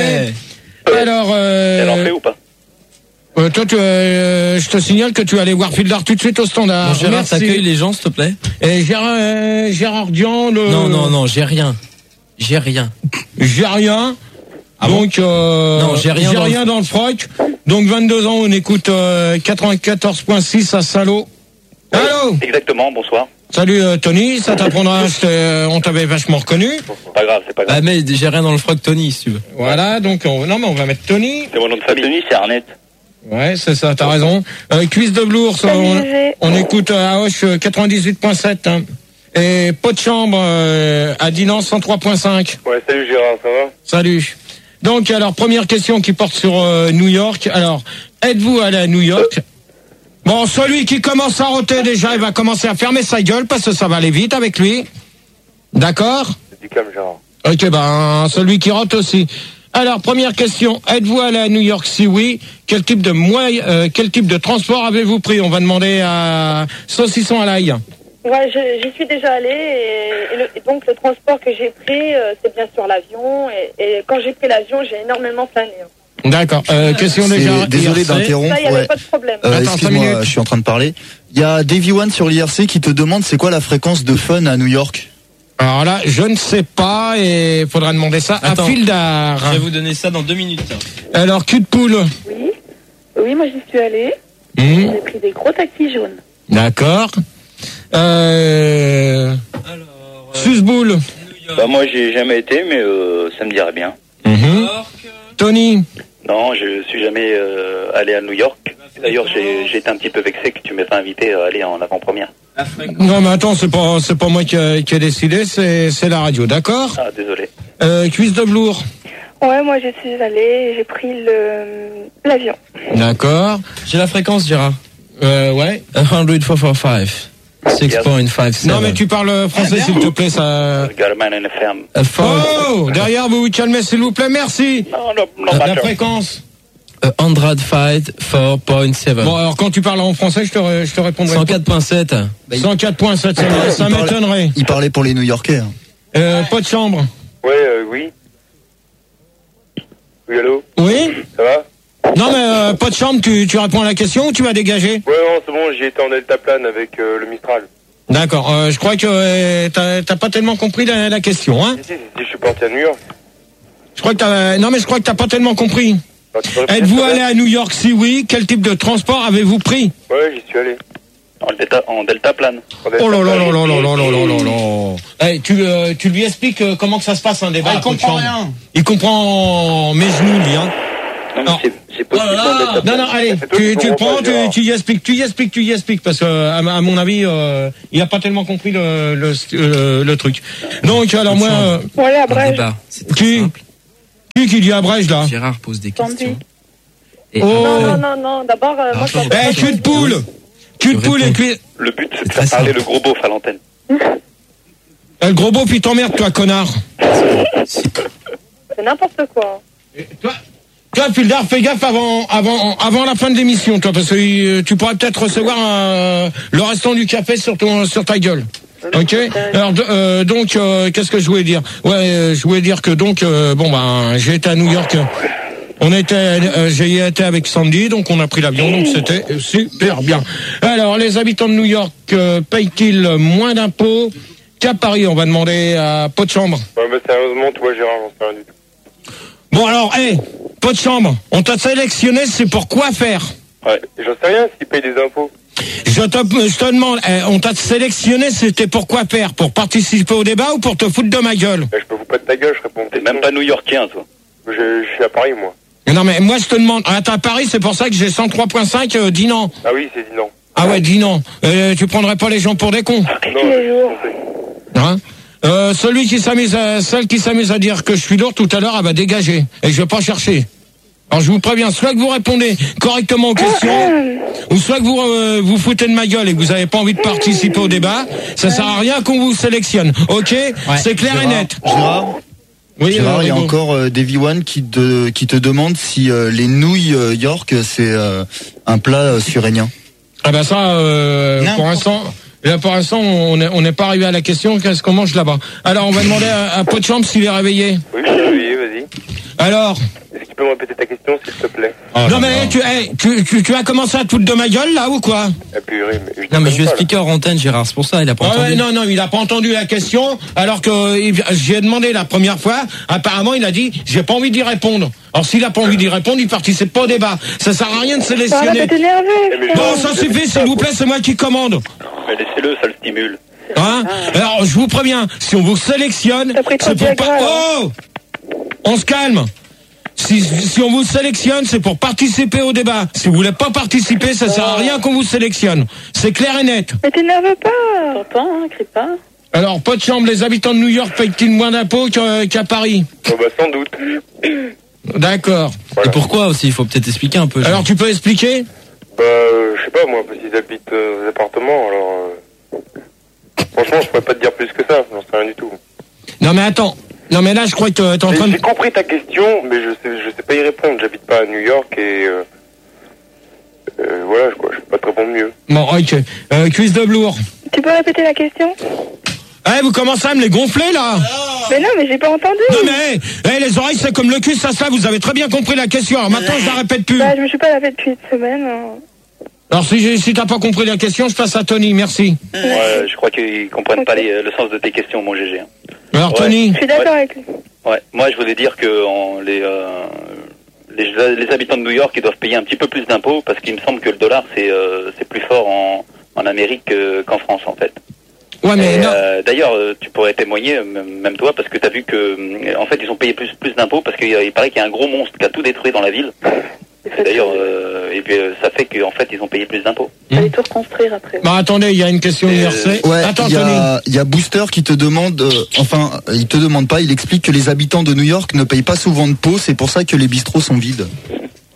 Ok. Alors, euh, elle en fait ou pas? Euh, toi, tu, euh, je te signale que tu vas aller voir Fildar tout de suite au standard. Bon, Gérard, t'accueilles les gens, s'il te plaît. Et Gérard, euh, Gérard Dian, le... Non, non, non, j'ai rien. J'ai rien. J'ai rien. Ah donc, euh, non, j'ai rien, j'ai dans, rien le... dans le froc. Donc, vingt-deux ans, on écoute euh, quatre-vingt-quatorze point six à Salaud. Oui, allô? Exactement, bonsoir. Salut euh, Tony, ça t'apprendra, euh, on t'avait vachement reconnu. C'est pas grave, c'est pas grave. Ah, mais j'ai rien dans le froc Tony, si tu veux. Voilà, donc, on, non, mais on va mettre Tony. C'est mon nom de famille. Tony, c'est Arnett. Ouais, c'est ça, t'as raison. Euh, Cuisse de Blours, on, on écoute euh, à Hoche quatre-vingt-dix-huit point sept. Hein. Et Pot de Chambre euh, à Dinan cent trois point cinq. Ouais, salut Gérard, ça va? Salut. Donc, alors, première question qui porte sur euh, New York. Alors, êtes-vous allé à New York? Bon, celui qui commence à roter déjà, il va commencer à fermer sa gueule parce que ça va aller vite avec lui. D'accord? C'est du calme, Gérard. Ok, ben, celui qui rote aussi. Alors, première question. Êtes-vous allé à New York? Si oui, quel type de moyen, euh, quel type de transport avez-vous pris? On va demander à Saucisson à l'ail. Ouais, je, j'y suis déjà allée et, et, le, et donc le transport que j'ai pris, euh, c'est bien sûr l'avion. Et, et quand j'ai pris l'avion, j'ai énormément plané. D'accord. Euh, question déjà. Désolé d'interrompre. Ça, il n'y avait ouais. pas de problème. Euh, Attends, excuse-moi, je suis en train de parler. Il y a Davy One sur l'I R C qui te demande c'est quoi la fréquence de Fun à New York? Alors là, je ne sais pas et il faudra demander ça Attends, à Fildar. Je vais vous donner ça dans deux minutes. Alors, Cul de Poule. Oui, oui, moi j'y suis allée. Mmh. J'ai pris des gros taxis jaunes. D'accord. Euh... Alors, Susboul. Bah, moi, j'ai jamais été, mais euh, ça me dirait bien. Mmh. Tony. Non, je suis jamais euh, allé à New York. D'ailleurs, j'ai, j'ai été un petit peu vexé que tu m'aies pas invité à aller en avant-première. Non, mais attends, c'est pas, c'est pas moi qui ai qui décidé, c'est, c'est la radio, d'accord? Ah, désolé. Euh, Cuisse de Blours. Ouais, moi j'y suis allée et j'ai pris le, l'avion. D'accord. J'ai la fréquence, Gérard. Euh, ouais. one hundred four point five. six point five seven. Non, mais tu parles français, s'il te plaît, ça. Oh, derrière, vous vous calmez, s'il vous plaît, merci. Non, non, non, La fréquence. cent cinq, quatre point sept. Bon, alors quand tu parles en français, je te, je te répondrai. cent quatre point sept. cent quatre point sept, ça, Il ça parlait- m'étonnerait. Il parlait pour les New-Yorkais. hein. Euh, pas de chambre. Ouais, euh, oui. Oui, allô? Oui? Ça va? Non, mais euh, pas de chambre, tu, tu réponds à la question ou tu vas dégager? Ouais, non, c'est bon, j'y étais en deltaplane avec euh, le Mistral. D'accord, euh, je crois que euh, t'as, t'as pas tellement compris la, la question, hein? Si, si, si, je suis parti à New York. Je crois que t'as, non, mais je crois que t'as pas tellement compris. Alors, tu peux répéter, Êtes-vous s'il te allé plaît? à New York? Si oui, quel type de transport avez-vous pris? Ouais, j'y suis allé. En delta, en deltaplane. En Oh là là deltaplane. là là là là là là là. Eh, tu, euh, tu lui expliques euh, comment que ça se passe un débat. Ah, il comprend rien. Il comprend mes genoux, lui, hein. Non, mais Non. c'est, c'est possible Oh là en là. deltaplane. Non, non, allez, C'est toi tu, qui tu le comprends prends, pas, Gérard. tu, tu y expliques, tu y expliques, tu y expliques, parce que, à, à mon avis, euh, il a pas tellement compris le, le, le, le truc. Donc, alors moi, euh, Bon, allez, à Un Brège. débat, c'est très qui, simple. qui qui dit à Brège, là? Gérard pose des Sandy. questions. Et Oh. Non, non, non, non. D'abord, euh, moi, je Attends. m'appelle Eh, cul de poule! Cul de Je poule et réponds. cuir. Le but, c'est de très faire parler simple. le gros beauf à l'antenne. Eh, le gros beau, puis t'emmerdes, toi, connard. C'est n'importe quoi. Et Toi, toi, Puldar, fais gaffe avant, avant, avant la fin de l'émission, toi, parce que euh, tu pourrais peut-être recevoir euh, le restant du café sur ton, sur ta gueule. Ok. Alors de- euh, donc, euh, qu'est-ce que je voulais dire? Ouais, euh, je voulais dire que donc, euh, bon ben, j'ai été à New York. On était, euh, j'ai été avec Sandy, donc on a pris l'avion, donc c'était super bien. Alors, les habitants de New York euh, payent-ils moins d'impôts qu'à Paris? On va demander à Pot de Chambre. Ouais, mais sérieusement, toi, Gérard, j'en sais rien du tout. Bon alors, hé, Pot de Chambre, on t'a sélectionné, c'est pour quoi faire? Ouais, j'en sais rien s'ils payent des impôts. Je te, je te demande, eh, on t'a sélectionné, c'était pour quoi faire? Pour participer au débat ou pour te foutre de ma gueule? Bah, je peux vous pas de ta gueule, je réponds. T'es même pas new-yorkien, toi. Je, je suis à Paris, moi. Non mais moi je te demande, ah, t'es à Paris, c'est pour ça que j'ai cent trois virgule cinq, euh, dis non. Ah oui, c'est dit non. Ah ouais, dis non. Euh, tu prendrais pas les gens pour des cons, Non, Tous les jours. hein? Euh, celui qui s'amuse à, celle qui s'amuse à dire que je suis lourd tout à l'heure, elle va dégager. Et je vais pas chercher. Alors je vous préviens, soit que vous répondez correctement aux questions, ou soit que vous euh, vous foutez de ma gueule et que vous avez pas envie de participer au débat, ça sert à rien qu'on vous sélectionne. Ok? C'est clair et Gérard, net. Gérard, Oui, Gérard, euh, il y a Rigaud. encore euh, Davy One qui te, qui te demande si euh, les nouilles euh, York, c'est euh, un plat euh, surénien. Ah ben ça, euh, Non. pour l'instant, là pour l'instant, on n'est on n'est pas arrivé à la question. Qu'est-ce qu'on mange là-bas? Alors on va demander à, à Pot de Chambre s'il est réveillé. Oui, je suis réveillé, vas-y. Alors. Est-ce que tu peux me répéter ta question, s'il te plaît? non mais tu, hey, tu, tu, tu as commencé à te foutre de ma gueule là ou quoi? Ah, purée, mais je Non, mais je déconne vais pas, expliquer hors antenne, Gérard, c'est pour ça, il a pas Ah entendu. ouais, non, non, il a pas entendu la question, alors que euh, il- j'ai demandé la première fois, apparemment il a dit, j'ai pas envie d'y répondre. Alors s'il a pas envie d'y répondre, il participe pas au débat. Ça sert à rien de Arrête sélectionner. de t'énerver. mais je- Bon, ça suffit, s'il vous plaît, c'est moi qui commande. Mais laissez-le, ça le stimule. Hein? Alors je vous préviens, si on vous sélectionne, T'as pris trop c'est de pour pas... Viagra, Oh! On se calme. Si, si on vous sélectionne, c'est pour participer au débat. Si vous voulez pas participer, ça sert à rien qu'on vous sélectionne. C'est clair et net. Mais t'énerve pas. T'entends, hein, crie pas. Alors, Pot de Chambre, les habitants de New York payent-ils moins d'impôts qu'à qu'à Paris? Oh, bah, sans doute. D'accord. Et pourquoi aussi? Il faut peut-être expliquer un peu. Alors, tu peux expliquer? Bah, euh, je sais pas, moi, parce qu'ils habitent euh, aux appartements, alors... euh, Franchement, je pourrais pas te dire plus que ça, j'en sais rien du tout. Non, mais attends. Non, mais là, je crois que t'es en J'ai train de... j'ai compris ta question, mais je sais, je sais pas y répondre. J'habite pas à New York et... Euh, euh, voilà, quoi, je peux pas te répondre mieux. Bon, ok. Euh, cuisse de blour. Tu peux répéter la question? Eh, vous commencez à me les gonfler, là? Mais non, mais j'ai pas entendu. Non, mais, eh, les oreilles, c'est comme le cul, ça se lave. Vous avez très bien compris la question. Alors maintenant, je la répète plus. Bah, je me suis pas lavé depuis une semaine. hein. Alors, si, j'ai- si t'as pas compris la question, je passe à Tony. Merci. Ouais, je crois qu'ils comprennent pas les- le sens de tes questions, mon G G. Alors, Ouais. Tony? Je suis d'accord avec lui. Ouais, moi je voulais dire que en, les, euh, les les habitants de New York ils doivent payer un petit peu plus d'impôts parce qu'il me semble que le dollar c'est euh, c'est plus fort en, en Amérique que- qu'en France en fait. Ouais, mais Et, non. euh, d'ailleurs, euh, tu pourrais témoigner, euh, même même toi, parce que tu as vu que, euh, en fait, ils ont payé plus, plus d'impôts parce qu'il il paraît qu'il y a un gros monstre qui a tout détruit dans la ville. Et d'ailleurs, euh, et puis euh, ça fait qu'en fait, ils ont payé plus d'impôts. Fallait tout reconstruire après. Bah, attendez, il y a une question I R C. Ouais, Attends, il y Tony. a, il y a Booster qui te demande, euh, enfin, il te demande pas, il explique que les habitants de New York ne payent pas souvent de pots, c'est pour ça que les bistrots sont vides.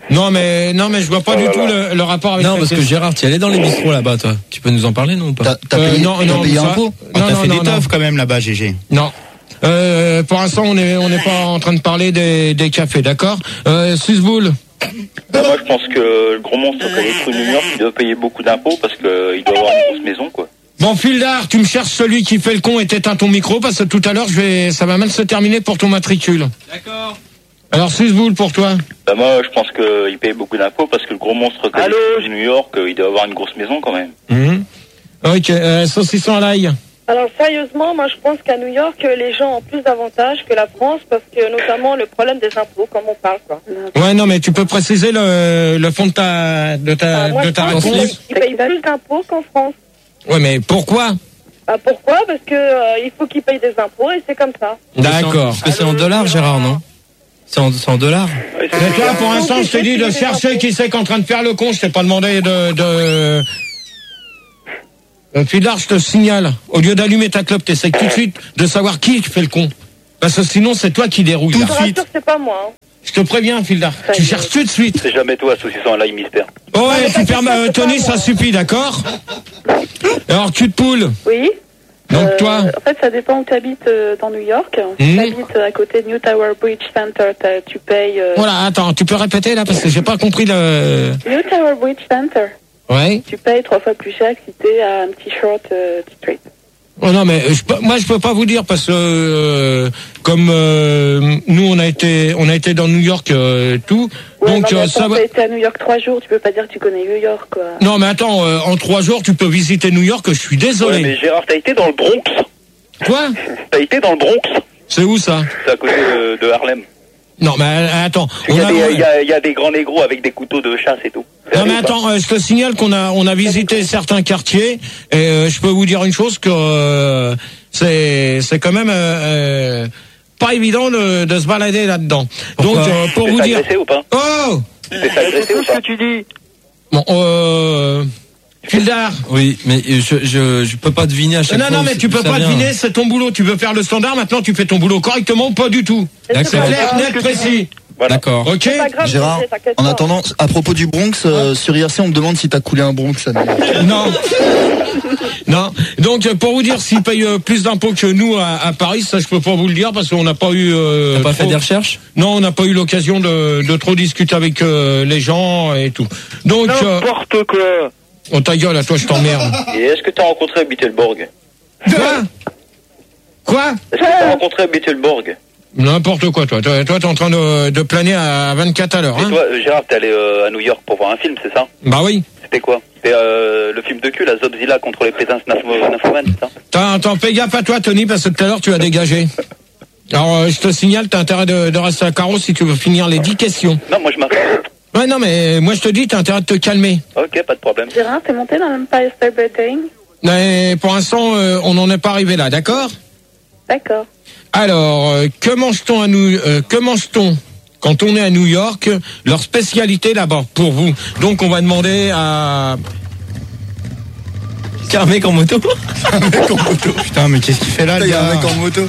Non mais non mais je vois pas oh du tout le, le rapport avec. Non parce que Gérard, tu y allais dans les bistrots là-bas, toi. Tu peux nous en parler, non ou pas? T'as, t'as euh, payé, non, t'as non, payé ça, un pot. non, T'as non, fait non, des non. teufs quand même là-bas, G G. Non. Euh, pour l'instant, on est on n'est pas en train de parler des des cafés, d'accord. Euh, Susboul. Bah, moi, je pense que le gros monstre qui a détruit New York, il doit payer beaucoup d'impôts parce qu'il doit avoir une grosse maison, quoi. Bon, Fildar, tu me cherches celui qui fait le con et t'éteins ton micro parce que tout à l'heure, je vais, ça va mal se terminer pour ton matricule. D'accord. Alors, Susboul, pour toi. Bah, moi, je pense qu'il paye beaucoup d'impôts parce que le gros monstre qui a détruit New York, il doit avoir une grosse maison, quand même. Mmh. Ok, euh, saucisson à l'ail. Alors sérieusement, moi je pense qu'à New York, les gens ont plus d'avantages que la France parce que notamment le problème des impôts, comme on parle, quoi. Ouais, non, mais tu peux préciser le, le fond de ta, de ta, Ah, moi, de je ta pense réponse. qu'ils payent plus d'impôts qu'en France. Ouais, mais pourquoi? Bah, pourquoi? Parce que euh, il faut qu'ils payent des impôts et c'est comme ça. D'accord. Parce que c'est en dollars, Gérard, non? C'est en, c'est en dollars. Mais toi, pour l'instant, je te dis de chercher qui c'est qui est en train de faire le con. Je t'ai pas demandé de... de... Euh, Fildar, je te signale, au lieu d'allumer ta clope, t'essayes tout de suite de savoir qui fait le con. Parce que sinon, c'est toi qui dérouille. Je Là. te rassure, c'est pas moi. Hein. Je te préviens, Fildar. Tu cherches tout de suite. C'est jamais toi, saucisson à l'ail mystère. Oh ouais, tu permets, euh, Tony, ça suffit, d'accord? Alors, cul de poule. Oui. Donc, Euh, toi. En fait, ça dépend où tu habites euh, dans New York. Si Mmh. tu habites à côté de New Tower Bridge Center, t'as- tu payes... euh, Voilà, attends, tu peux répéter là, parce que j'ai pas compris le... New Tower Bridge Center, Ouais. tu payes trois fois plus cher que si t'es à un petit short euh, street. Oh non, mais je, peux- moi je peux pas vous dire parce que euh, comme euh, nous on a été on a été dans New York euh, tout, Ouais, donc non, mais euh, attends, ça va. t'as été à New York trois jours, tu peux pas dire que tu connais New York, quoi. Non mais attends, euh, en trois jours tu peux visiter New York. Je suis désolé. Ouais, mais Gérard, t'as été dans le Bronx. Quoi? T'as été dans le Bronx. C'est où ça? C'est à côté de, de Harlem. Non mais euh, attends. Il y, On a a- des- il y a- il y a des grands négros avec des couteaux de chasse et tout. C'est Non allé mais ou pas attends, euh, je te signale qu'on a on a visité certains quartiers et euh, je peux vous dire une chose que euh, c'est c'est quand même euh, euh, pas évident de, de se balader là-dedans. Donc euh, pour Tu vous t'es dire. agressé ou pas? Oh. Tu t'es agressé ou pas? tu dis. Bon, euh... Fildar. Oui, mais je, je, je peux pas deviner à chaque Non, fois. non, mais tu peux ça pas vient. deviner, c'est ton boulot. Tu veux faire le standard, maintenant tu fais ton boulot correctement, pas du tout. D'accord. Clair, net, précis. Voilà. D'accord. Ok. Gérard, en attendant, à propos du Bronx, euh, sur I R C, on me demande si t'as coulé un Bronx. Ça Non. Non. Donc, euh, pour vous dire, s'ils payent euh, plus d'impôts que nous à, à Paris, ça je peux pas vous le dire parce qu'on n'a pas eu. Euh, T'as pas trop- fait des recherches? Non, on n'a pas eu l'occasion de, de trop discuter avec euh, les gens et tout. Donc. euh, N'importe quoi. Oh ta gueule, à toi je t'emmerde. Et est-ce que t'as rencontré Bittelborg? Quoi? Quoi? Est-ce que t'as rencontré Bittelborg? N'importe quoi, toi. Toi, toi, t'es en train de, de planer à vingt-quatre à l'heure, Et hein? toi, euh, Gérard, t'es allé euh, à New York pour voir un film, c'est ça? Bah oui. C'était quoi? C'était euh, le film de cul, la Zobzilla contre les Pétins Nymphoman, c'est ça? Attends, attends, fais gaffe à toi, Tony, parce que tout à l'heure, tu as dégagé. Alors, euh, je te signale, t'as intérêt de, de rester à carreau si tu veux finir les dix questions. Non, moi je m'arrête. Ouais, non, mais moi, je te dis, t'as intérêt de te calmer. Ok, pas de problème. Gérard, t'es monté dans l'Empire State Building? Mais pour l'instant, euh, on n'en est pas arrivé là, d'accord? D'accord. Alors, euh, que mange-t-on à nous, euh, que mange-t-on quand on est à New York? Leur spécialité là-bas, pour vous. Donc, on va demander à... C'est un mec en moto. Un mec en moto. Putain, mais qu'est-ce qu'il fait là, le Il y a un gars? mec en moto.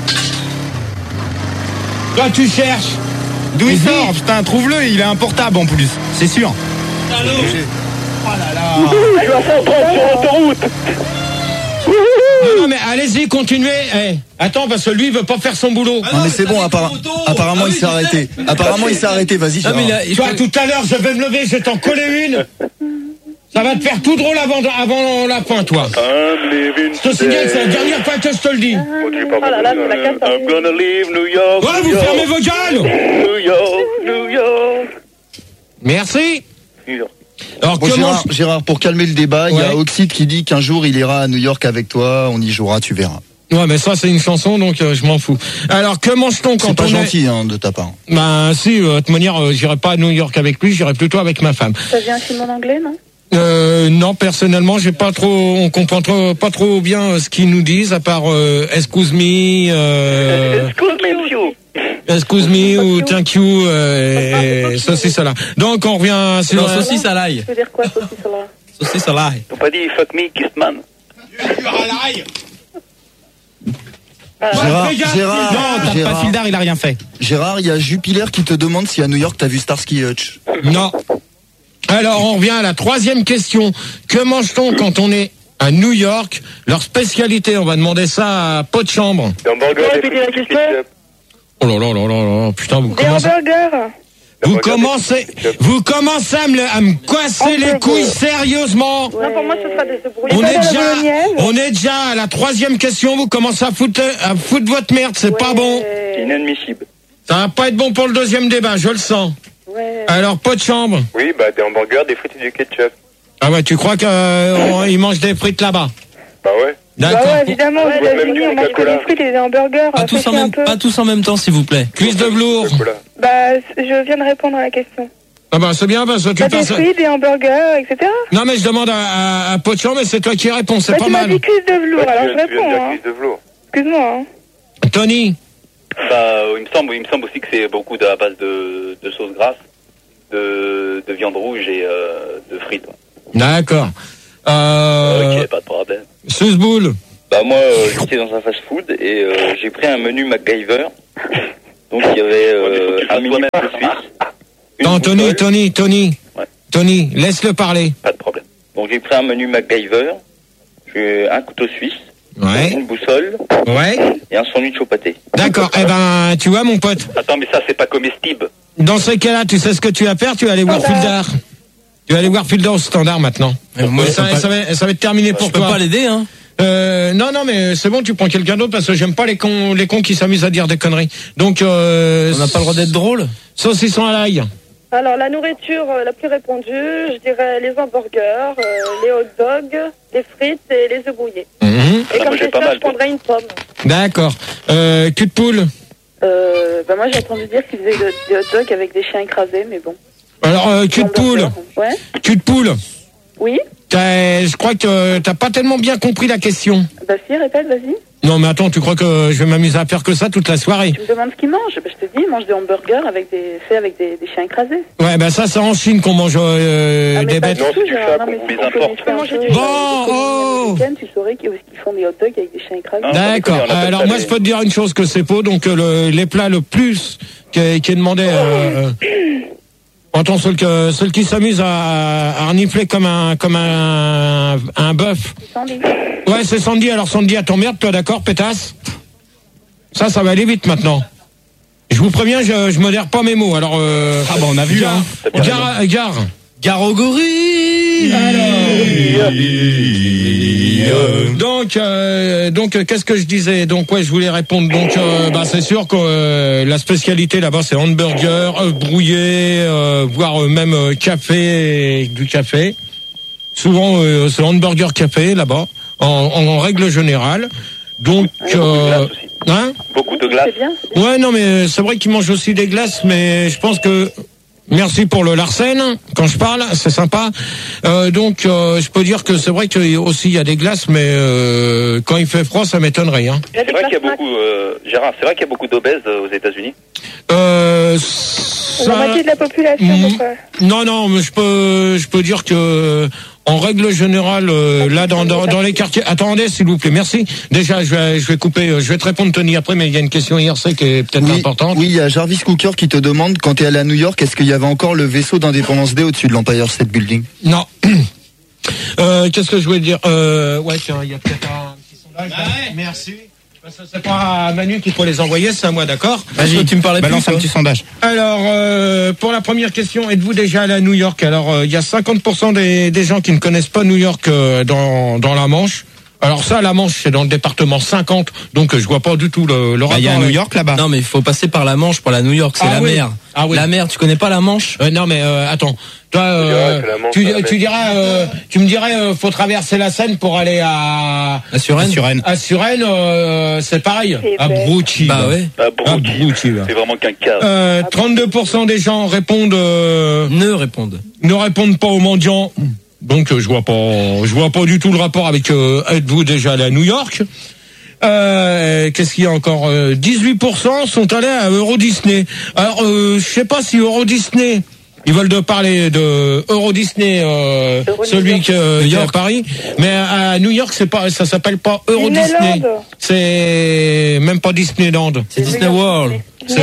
Toi, tu cherches. D'où il Vas-y. sort? Putain, trouve-le, il est un portable en plus. C'est sûr. Allô? Oh là là. Je vais faire trente sur l'autoroute. Non, non, mais allez-y, continuez. Eh, attends, parce que lui, il veut pas faire son boulot. Non mais c'est bon, appara- apparemment il s'est arrêté. Apparemment il s'est arrêté, vas-y. Ah, mais il Gérard. a- il Toi, faut- tout à l'heure, je vais me lever, je vais t'en coller une. Ça va te faire tout drôle avant, avant la fin, toi. I'm living Je te signale, c'est la dernière fois que je te le dis. Oh là là, c'est la casse. I'm gonna leave New York. Ouais, New vous York, fermez vos gueules. New York, New York. Merci. New York. Alors, Bon, comment... Gérard, Gérard, pour calmer le débat, il y Ouais. a Oxide qui dit qu'un jour il ira à New York avec toi, on y jouera, tu verras. Ouais, mais ça, c'est une chanson, donc euh, je m'en fous. Alors, que mange-t-on quand C'est pas on est... gentil hein, de ta part. Ben, si, euh, de toute manière, euh, j'irai pas à New York avec lui, j'irai plutôt avec ma femme. T'as vu un film en anglais, non? Euh, non, personnellement, j'ai pas trop, on comprend trop, pas trop bien euh, ce qu'ils nous disent, à part euh, excuse me, euh, Excuse me, monsieur. excuse me ou thank you, euh, et ceci, cela. Donc, on revient sur... Non, saucisse à l'ail. Tu veux dire quoi, saucisse là? Saucisse à l'ail. T'as pas dit fuck me, kiss man. Gérard, fais gaffe, Gérard, non, tape Gérard. pas Fildar, il a rien fait. Gérard, il y a Jupiler qui te demande si à New York t'as vu Starsky Hutch. Non. Alors, on revient à la troisième question. Que mange-t-on quand on est à New York? Leur spécialité, on va demander ça à Pot de Chambre. Des hamburgers, des frites, du ketchup. Oh là là là là là, putain, vous Des commencez... hamburgers. Vous commencez, vous commencez à me, à me casser les couilles sérieusement. Non, pour moi, ce sera des œufs brouillés. On est pas la déjà, bolognaise. on est déjà à la troisième question. Vous commencez à foutre, à foutre votre merde, c'est pas bon. C'est inadmissible. Ça va pas être bon pour le deuxième débat, je le sens. Ouais. Alors, Pot de Chambre. Oui, bah des hamburgers, des frites et du ketchup. Ah ouais, tu crois qu'ils mangent des frites là-bas? Bah ouais. Bah D'accord. ouais, évidemment, aux Ouais, États-Unis, même on mange que Coca-Cola. des frites et des hamburgers. Pas tous, en Sachez un même, peu. pas tous en même temps, s'il vous plaît. Cuisse de velours. Bah, je viens de répondre à la question. Ah bah c'est bien parce que tu Bah, des passes... frites, des hamburgers, et cetera. Non mais je demande à, à, à Pot de Chambre, mais c'est toi qui réponds, c'est Bah, pas tu m'as mal. dit cuisse de velours, Ouais, alors tu je viens- tu viens de réponds. dire Hein. cuisse de velours. Excuse-moi. Hein. Tony. Bah, il me semble, il me semble aussi que c'est beaucoup de, à base de, de sauce grasse, de, de viande rouge et euh, de frites. D'accord. Euh... Ok, pas de problème. Susboul. Bah moi, euh, j'étais dans un fast-food et euh, j'ai pris un menu MacGyver. Donc il y avait euh, un mini de Suisse. Non, Tony, Tony, Tony. Ouais. Tony, laisse-le parler. Pas de problème. Donc j'ai pris un menu MacGyver, j'ai un couteau suisse, Ouais. une boussole Ouais. et un sandwich au pâté. D'accord. Eh ben, tu vois, mon pote. Attends, mais ça c'est pas comestible. Dans ce cas-là, tu sais ce que tu vas faire. Tu vas aller voir Fildar. Tu vas aller voir Fildar au standard maintenant. Moi, Et ça, je peux ça va, ça va être terminé pas- pour je peux toi. pas l'aider, hein. Euh, non, non, mais c'est bon, tu prends quelqu'un d'autre parce que j'aime pas les cons, les cons qui s'amusent à dire des conneries. Donc, euh, On n'a pas le droit d'être drôle. saucisson à l'ail. Alors, la nourriture euh, la plus répandue, je dirais les hamburgers, euh, les hot dogs, les frites et les œufs brouillés. Mhm. Et moi, comme j'ai pas dessert, mal, je prendrais une pomme. D'accord. Euh, cul de poule. Euh, bah, moi, j'ai entendu dire qu'ils faisaient de- des hot dogs avec des chiens écrasés, mais bon. Alors, euh, cul de poule. Ouais. Cul de poule. Oui. T'as- Je crois que t'as pas tellement bien compris la question. Bah, si, répète, vas-y. Non, mais attends, tu crois que je vais m'amuser à faire que ça toute la soirée? Tu me demandes ce qu'ils mangent. Bah, je te dis, ils mangent des hamburgers avec des, faits avec des, des chiens écrasés. Ouais, ben ça, c'est en Chine qu'on mange euh, Ah, mais des pas bêtes. du tout, Gérard. Non, mais si on connaissait un peu les Bon, économies oh. américaines, tu saurais qu'ils qu'ils font des hot dogs avec des chiens écrasés. D'accord. Alors moi, je peux te dire une chose que c'est faux. Donc euh, le, les plats le plus qui est, qui est demandé. Euh, euh, Entends, ceux, que, ceux qui s'amusent à, à renifler comme un comme un, un bœuf. Ouais, c'est Sandy. Alors Sandy, à ton merde, toi, d'accord, pétasse. Ça, ça va aller vite maintenant. Je vous préviens, je, je modère pas mes mots. Alors, euh, Ah bah on a vu, gare, hein. gare, gare. Gare au gorille. Donc, euh, donc, euh, qu'est-ce que je disais? Donc, ouais, je voulais répondre. Donc, euh, bah, c'est sûr que euh, la spécialité là-bas, c'est hamburger, œufs brouillés, euh, voire euh, même euh, café, et du café. Souvent, euh, c'est hamburger café là-bas, en, en, en règle générale. Donc, euh, hein? Beaucoup de glace. Ouais, non, mais c'est vrai qu'ils mangent aussi des glaces, mais je pense que merci pour le Larsen. Quand je parle, c'est sympa. Euh, donc, euh, je peux dire que c'est vrai qu'il y a aussi il y a des glaces, mais euh, quand il fait froid, ça m'étonnerait. Hein. C'est vrai qu'il y a beaucoup, euh, Gérard, c'est vrai qu'il y a beaucoup d'obèses euh, aux États-Unis. Euh, La ça- moitié de la population, à peu près. Non, non, mais je peux, je peux dire que, en règle générale, euh, là, dans, dans, dans les quartiers. Attendez, s'il vous plaît, merci. Déjà, je vais, je vais couper. euh, Je vais te répondre, Tony, après, mais il y a une question I R C qui est peut-être Oui, importante. oui, il y a Jarvis Cooker qui te demande, quand tu es allé à New York, est-ce qu'il y avait encore le vaisseau d'Indépendance Day au-dessus de l'Empire State Building? Non. Euh, qu'est-ce que je voulais dire euh, Ouais, tiens, il y a peut-être un petit sondage. là. Merci. Parce que c'est pas à Manu qu'il faut les envoyer, c'est à moi, d'accord? Vas-y, tu me parlais plus, balance un toi. petit sondage. Alors, euh, pour la première question, êtes-vous déjà allé à New York? Alors, euh, il y a cinquante pour cent des, des gens qui ne connaissent pas New York euh, dans, dans la Manche. Alors ça, la Manche, c'est dans le département cinquante, donc euh, je vois pas du tout le, le rapport. Bah, il y a un New York là-bas. Non, mais il faut passer par la Manche pour la New York, c'est Ah la oui. mer. Ah oui. La mer, tu connais pas la Manche? Euh, non mais euh, attends, toi, euh, que la Manche, tu, c'est la tu dirais, euh, tu me dirais, euh, faut traverser la Seine pour aller à À Suresnes. Suresnes. à Suresnes, euh, c'est pareil. C'est À vrai. Brouchy. Bah ouais. Ah, À Brouchy, Brouchy, là. c'est vraiment qu'un cas. Euh, trente-deux pour cent des gens répondent, euh, Ne répondent. ne répondent pas aux mendiants. Donc euh, je vois pas, je vois pas du tout le rapport avec euh, êtes-vous déjà allé à New York? Euh, qu'est-ce qu'il y a encore? euh, dix-huit pour cent sont allés à Euro Disney. Alors, euh, je sais pas si Euro Disney Ils veulent de parler de Euro Disney, euh, Euro celui New qui, euh, qui est à Paris. Mais à New York, c'est pas, ça s'appelle pas Euro Disneyland. Disney. C'est même pas Disneyland. C'est Disney World. C'est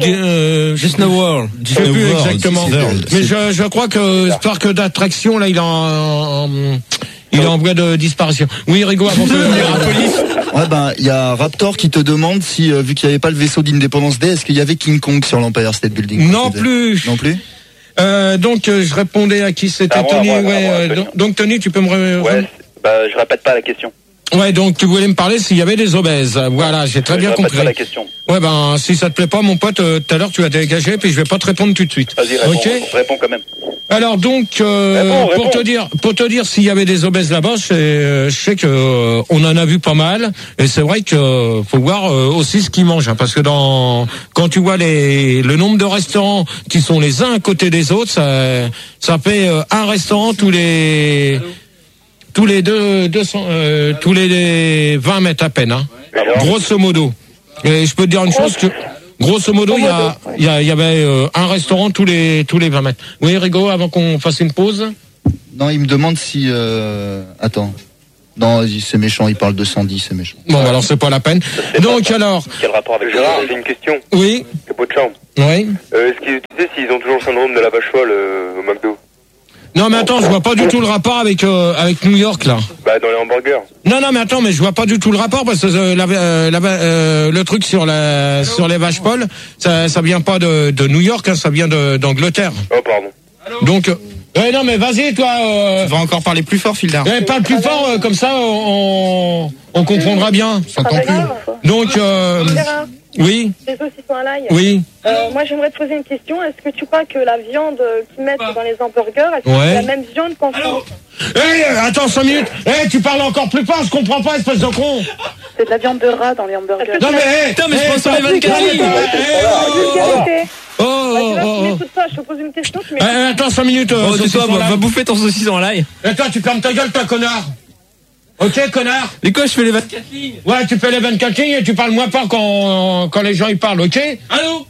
euh, Disney World. Je sais plus exactement. Mais je, je crois que ce parc d'attractions là, il est en, en il est en voie de disparition. Oui, Rigo, avant de venir à la police. Ouais, ben, il y a Raptor qui te demande si, euh, vu qu'il n'y avait pas le vaisseau d'Independence Day, est-ce qu'il y avait King Kong sur l'Empire State Building? Non plus. Non plus. Euh, donc, euh, je répondais à qui c'était À moi, Tony. à moi, ouais, à moi, euh, Tony. donc, donc, Tony, tu peux me. Re... Ouais, bah, je répète pas la question. Ouais, donc tu voulais me parler s'il y avait des obèses. Voilà, j'ai très je bien répète compris. pas la question. Ouais, ben, si ça te plaît pas, mon pote, euh, tout à l'heure tu vas dégager, puis je vais pas te répondre tout de suite. Vas-y, réponds, Ok. réponds quand même. Alors donc, euh, Réponds, pour réponds. te dire, pour te dire s'il y avait des obèses là-bas, je sais, euh, je sais que euh, on en a vu pas mal, et c'est vrai que euh, faut voir euh, aussi ce qu'ils mangent, hein, parce que dans quand tu vois les le nombre de restaurants qui sont les uns à côté des autres, ça ça fait euh, un restaurant tous les tous les deux deux cents euh, tous les vingt mètres à peine, hein, grosso modo. Et je peux te dire une chose que grosso modo, il y a, il y, a, il y avait euh, un restaurant tous les tous les vingt mètres. Oui, Rigo, avant qu'on fasse une pause. Non, il me demande si. Euh... Attends. Non, c'est méchant. Il parle de cent dix, c'est méchant. Bon, bah alors c'est pas la peine. Donc alors. Quel rapport avec Gérard, j'ai une question. Oui. Capot de chambre. Oui. Euh, est-ce qu'ils tu sais s'ils ont toujours le syndrome de la vache folle euh, au McDo? Non, mais attends, je vois pas du tout le rapport avec euh, avec New York là. Bah dans les hamburgers. Non, non, mais attends, mais je vois pas du tout le rapport parce que euh, la, euh, la, euh, le truc sur la sur les vaches folles, ça ça vient pas de de New York, hein, ça vient de d'Angleterre. Oh pardon. Donc. Euh, ouais, non, mais vas-y, toi. Euh, Tu vas encore parler plus fort, Fildar. Ouais, parle plus fort, euh, comme ça, on on comprendra bien. S'entend plus. Donc. Euh, Gérard, oui. des saucissons à l'ail. Oui. Euh, moi, j'aimerais te poser une question. Est-ce que tu crois que la viande euh, qu'ils mettent dans les hamburgers, est-ce que Ouais. c'est la même viande qu'en France? Hé, attends cinq minutes. Hé, tu parles encore plus fort, je comprends pas, espèce de con. C'est de la viande de rat dans les hamburgers. Non mais, hé, Putain, mais je hé, pense sur les vingt-quatre hé, lignes. Vulgarité. Oh, oh, Vas-y, vas-y, oh, tu oh. m'écoutes pas, je te pose une question, tu Eh, m'écoutes. eh, attends cinq minutes. euh, Oh, saucisson tais-toi, va, là. va bouffer ton saucisson en l'ail. Et toi, tu fermes ta gueule, toi, connard. Ok, connard. Mais quoi, je fais les vingt-quatre lignes? Ouais, tu fais les vingt-quatre lignes et tu parles moins fort quand, quand les gens ils parlent, ok? Allô?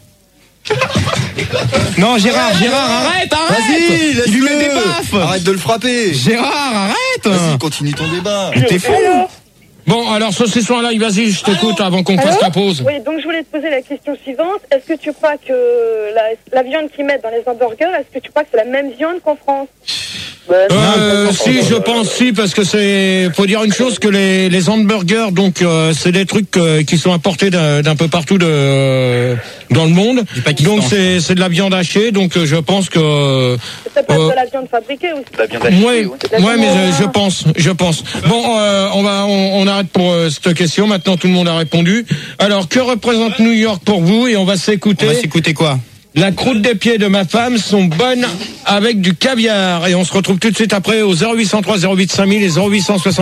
Non, Gérard, Gérard, arrête, arrête. Vas-y, laisse-le. Il lui met des baffes. Arrête de le frapper. Gérard, arrête. Vas-y, continue ton débat. Mais t'es fou. Allô? Bon, alors, saucisson là, vas-y, je t'écoute avant qu'on fasse Allô? la pause. Oui, donc je voulais te poser la question suivante. Est-ce que tu crois que la, la viande qu'ils mettent dans les hamburgers, est-ce que tu crois que c'est la même viande qu'en France? Euh, si, je pense si, parce que c'est, faut dire une chose, que les, les hamburgers, donc, euh, c'est des trucs euh, qui sont importés d'un, d'un peu partout de, euh, dans le monde. Donc c'est, c'est de la viande hachée, donc euh, je pense que. C'est pas euh, de la viande fabriquée aussi. La viande hachée, Ouais, oui. ouais, mais euh, je pense, je pense. Bon, euh, on va, on, on arrête pour euh, cette question. Maintenant, tout le monde a répondu. Alors, que représente New York pour vous? Et on va s'écouter. On va s'écouter quoi? La croûte des pieds de ma femme sont bonnes avec du caviar. Et on se retrouve tout de suite après au zéro huit cent trois zéro huit cinq mille et zéro huit cent soixante.